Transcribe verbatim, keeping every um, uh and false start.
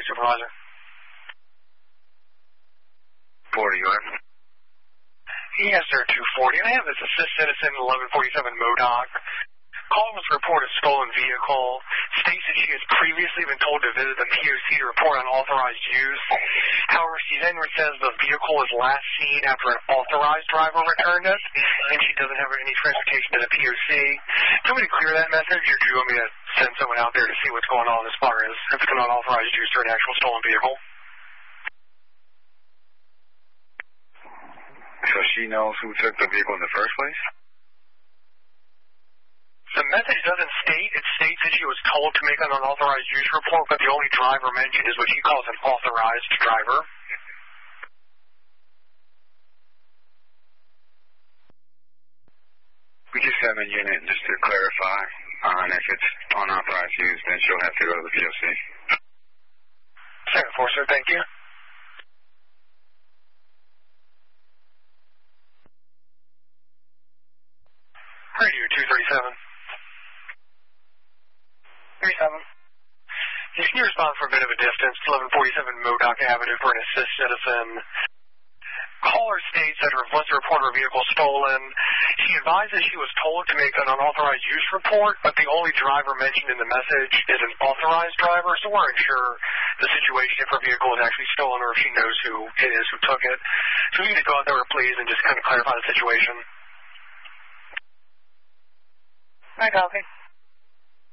supervisor. forty, go ahead. Yes, sir, two forty. I have this assist citizen eleven forty-seven Modoc. Call was to report a stolen vehicle. States that she has previously been told to visit the P O C to report unauthorized use. However, she then says the vehicle was last seen after an authorized driver returned it, and she doesn't have any transportation to the P O C. Do you want me to clear that message, or do you want me to send someone out there to see what's going on as far as if it's an unauthorized use or an actual stolen vehicle? So she knows who took the vehicle in the first place? The message doesn't state. It states that she was told to make an unauthorized use report, but the only driver mentioned is what she calls an authorized driver. We just have a unit just to clarify, uh, and if it's unauthorized use, then she'll have to go to the P O C. Second four, sir. Thank you. Radio two thirty-seven. thirty-seven. You can respond from a bit of a distance, eleven forty-seven Modoc Avenue for an assist citizen. Caller states that her wants to report her vehicle stolen. She advised that she was told to make an unauthorized use report, but the only driver mentioned in the message is an authorized driver, so we're unsure the situation if her vehicle is actually stolen or if she knows who it is who took it. So we need to go out there, please, and just kind of clarify the situation. I copy.